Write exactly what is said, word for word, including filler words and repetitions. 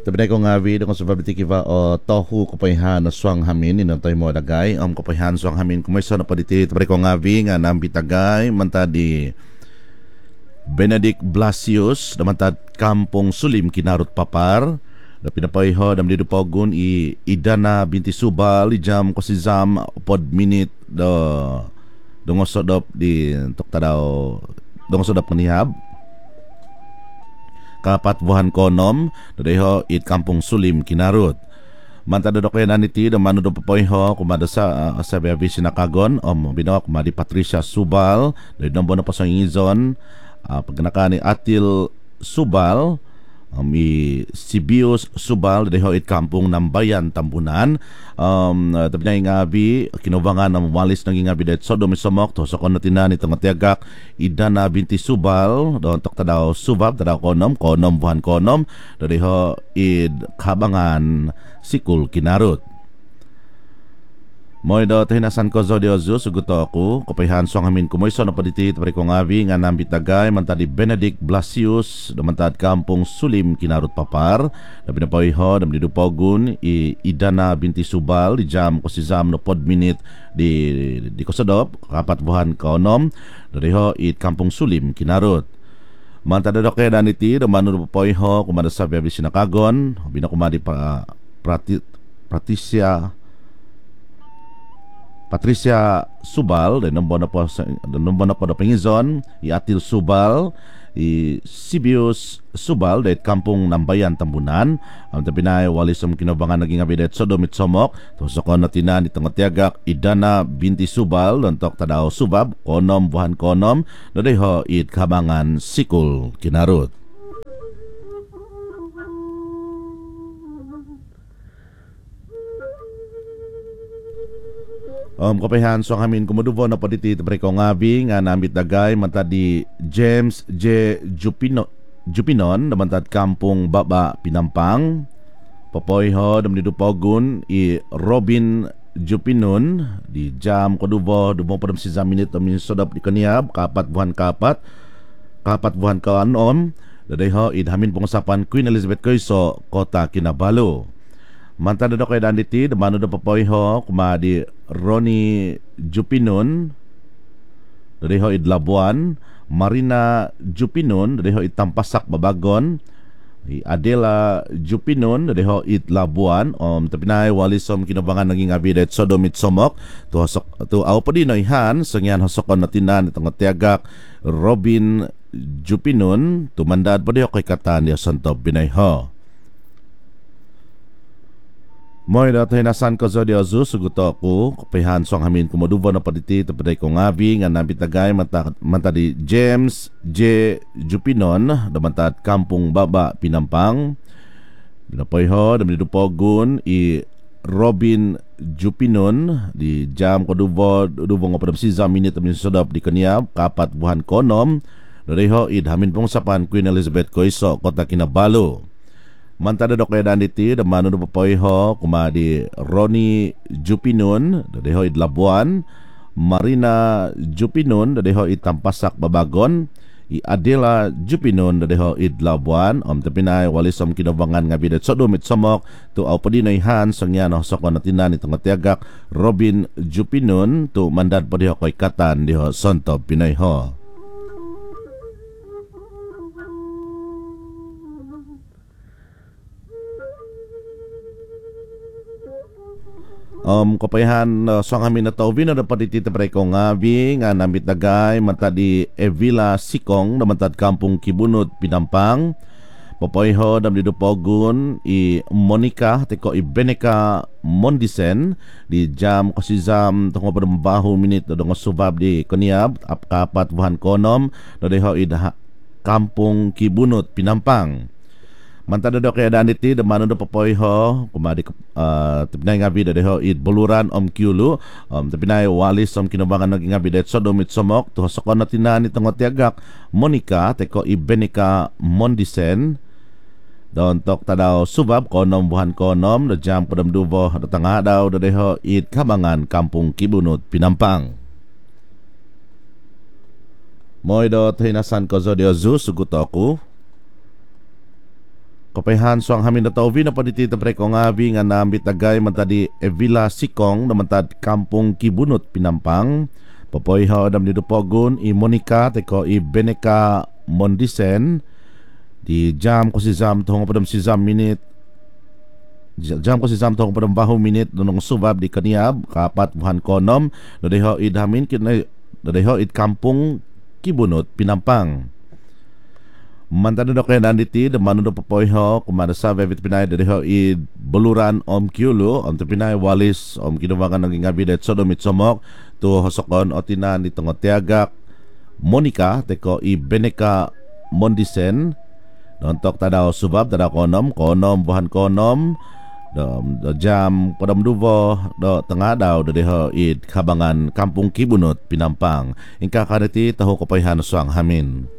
tabi ko nga video kung sa babiti kiva o tohu kupayhan na swang hamin inantay mo dagay om kupayhan swang hamin kumaysa na paditi tabi ko nga vi nga nambitagay mantadi Benedict Blasius namantad Kampong Sulim Kinarot Papar na pinapayho dam dito pogun i Idana binti Subal ijam ko si Zam pod minute do dungosodop di toktadaw dungosodop nihab kapat buhan konom dadeho it Kampong Sulim Kinarot mantado do kaya naniti da mano do papoyho kumada sa uh, sa Beavi Sinakagon om binawak madi Patricia Subal dahil nombo na pa sa ingizon uh, pagkanaka ni Atil Subal um, i Sibius Subal dadeho it Kampong Nambayan Tambunan um, uh, tabi na ingabi kinubangan na mawalis ng ingabi dahil so dumisomok to sa konotinan itong tiagak Idana binti Subal doon tok tadaw subab tadaw konom konom buhan konom dadeho id kabangan Sikul Kinarot moy do tehinasan ko zodio zu suguto ako kopayhan song amin kumoy so na paditi pare ko ngavi nga nambitagay mantadi Benedict Blasius damantad Kampong Sulim Kinarot Papar labi na pawiho dam didupogun i Idana binti Subal di jam ko si Zam no pod minute di di kosadop kapat buhan konom dadeho it Kampong Sulim Kinarot mantada do kaya daniti damano pawiho kumada sa Beavi Sinakagon binakumadi pa prati, Patricia Patricia Subal dan nombo na po nombo na po na pangizon i Atil Subal i Sibius Subal dahil Kampong Nambayan Tambunan ang tapinay walisom kinabangan naging abidet sodomit somok tusokon na tinan itong tiagak Idana binti Subal dontok tadaw subab konom buhan konom dadeho it kabangan Sikul Kinarot Um, kapayahan so amin kumudubo na paditi tabre ko ngabi nga nambit dagay mantadi James J. Jupino, Jupinon namantad Kampong Baba Pinampang papoyho dam didupogun i Robin Jupinon di jam kodubo dubo padam si zaminit amin sodap di kaniab kapat buhan kapat kapat buhan kanon dadeho idhamin pengusapan Queen Elizabeth Koiso Kota Kinabalu mantada do kay danditi damano do papoyho kumadi Ronnie Jupinon dadeho idlabuan Marina Jupinon dadeho itampasak Babagon Adela Jupinon dadeho itlabuan om tapinay walisom kinabangan naging abidet sodomit somok tu hosok tu aw padinoy han sangyan hosokon natinan itong tiagak Robin Jupinon tumandad padeho kay katan dia santo binayho moy dato hinasan ko zo dio zu suguto ko kapihan song hamin kumudubo na paditi tapaday ko ngabi nga nabitagay manta, manta di James J. Jupinon damantad Kampong Baba Pinampang binapoyho dam didupogun i Robin Jupinon di jam kodubo dubo nga padam si zaminit amin sodop di kaniab kapat buhan konom dadeho idhamin pong sapan Queen Elizabeth Koiso Kota Kinabalu mantada do kaya daniti damano do papoyho kumadi Ronnie Jupinon dadeho idlabuan Marina Jupinon dadeho itampasak Babagon i Adela Jupinon dadeho idlabuan om tapinay walisom kinabangan nga bidet sodomit somok tu aw padinoy han sangyan hosokon natinan itong tiagak Robin Jupinon tu mandad padiho koy katan diho Santo Pinayho Um, kapayahan uh, so ang amin na taubin na dapat ititapray ko nga bi nga nambit dagay mantadi Evila Sikong namantad Kampong Kibunot Pinampang papoyho dam didupogun i Monica teko i Beneca Mondisen di jam ko si Zam tungo padambaho minit do nga subab di kaniab ap kapat buhan konom dadeho i Kampong Kibunot Pinampang mantada do kaya daniti damano do papoyho kumadi uh, tapinay nga bida deho it buluran om kiulu um, tapinay walis om kinabangan naging nga bida sodomit somok to hosokon natinan itong tiagak Monica teko i Beneca Mondisen don tok tadaw subab konom buhan konom na jam padam dubo datanga daw deho it kabangan Kampong Kibunot Pinampang moy do hinasan ko zo dio zu suguto ko Kapayhan so ang hamin na tauvi na paditi tabreko ngabi nga nambit tagay mantadi Evila Sikong na mantad Kampung Kibunot Pinampang. Papoyhaw adam ni Dupogun i Monica teko i Beneka Mondisen. Di jam ko si Zam tuhong padam si Zam minit. Jam ko si Zam tuhong padam bahu minit nunong subab di Kaniab kapat buhan konom. Nadeho id hamin kinay nadeho id Kampung Kibunot Pinampang. Mantan do kaya nanditi de manu do papoyho kumada sa vevit pinay de ho i buluran om kiulo om te pinay walis om kinuwagan ng ngabi det sodom itsomok tu hosokon otinan di tongotiagak Monica teko i Beneka Mondisen nontok tadaw subab tadaw konom konom buhan konom do, do jam kodam duvo do tengah daw do deho i kabangan Kampung Kibunot Pinampang ingka kaniti tahu kapayhan suang hamin.